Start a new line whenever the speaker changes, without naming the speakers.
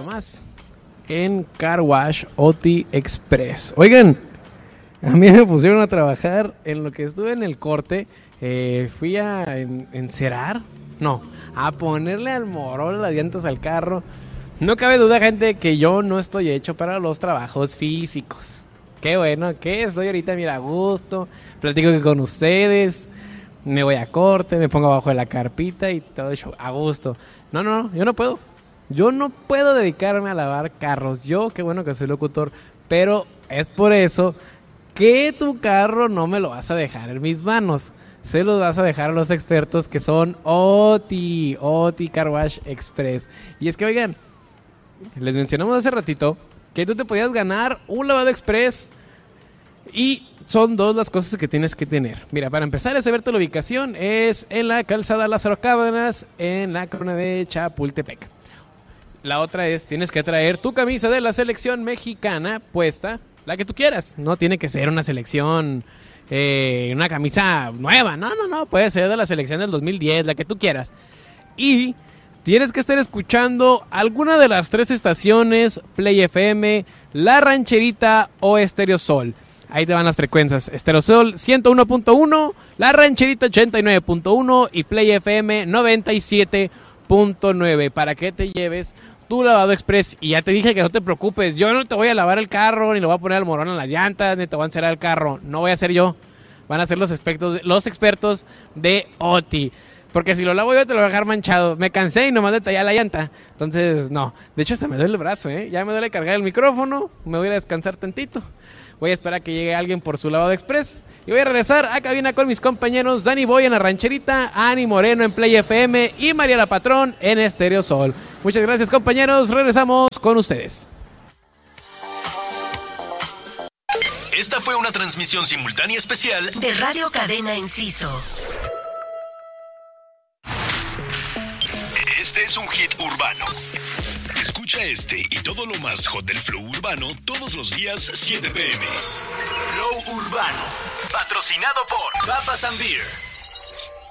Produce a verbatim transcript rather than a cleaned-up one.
ratito más en Car Wash Oti Express. Oigan, a mí me pusieron a trabajar en lo que estuve en el corte. Eh, fui a en, encerar, no, a ponerle al morol las llantas al carro. No cabe duda, gente, que yo no estoy hecho para los trabajos físicos. Qué bueno que estoy ahorita, mira, a gusto, platico que con ustedes, me voy a corte, me pongo abajo de la carpita y todo eso, a gusto. No, no, no, yo no puedo. Yo no puedo dedicarme a lavar carros. Yo, qué bueno que soy locutor, pero es por eso que tu carro no me lo vas a dejar en mis manos. Se los vas a dejar a los expertos que son Oti, Oti Car Wash Express. Y es que, oigan, les mencionamos hace ratito que tú te podías ganar un lavado express y son dos las cosas que tienes que tener. Mira, para empezar es saberte la ubicación, es en la calzada Lázaro Cárdenas, en la corona de Chapultepec. La otra es, tienes que traer tu camisa de la selección mexicana puesta, la que tú quieras. No tiene que ser una selección, eh, una camisa nueva, no, no, no, puede ser de la selección del dos mil diez, la que tú quieras. Y tienes que estar escuchando alguna de las tres estaciones, Play F M, La Rancherita o Estéreo Sol. Ahí te van las frecuencias, Estéreo Sol ciento uno punto uno, La Rancherita ochenta y nueve punto uno y Play F M noventa y siete punto nueve, para que te lleves tu lavado express. Y ya te dije que no te preocupes, yo no te voy a lavar el carro, ni le voy a poner al morón en las llantas, ni te voy a encerar el carro, no voy a ser yo, van a ser los expertos, los expertos de Oti. Porque si lo lavo yo te lo voy a dejar manchado. Me cansé y nomás de tallar la llanta. Entonces, no. De hecho, hasta me duele el brazo, ¿eh? Ya me duele cargar el micrófono. Me voy a descansar tantito. Voy a esperar a que llegue alguien por su lavado express. Y voy a regresar a cabina con mis compañeros Dani Boy en La Rancherita, Ani Moreno en Play F M y María La Patrón en Estéreo Sol. Muchas gracias, compañeros. Regresamos con ustedes.
Esta fue una transmisión simultánea especial
de Radio Cadena Enciso.
Este es un hit urbano. Escucha este y todo lo más hot del flow urbano todos los días siete p m. Flow Urbano, patrocinado por Papas and Beer.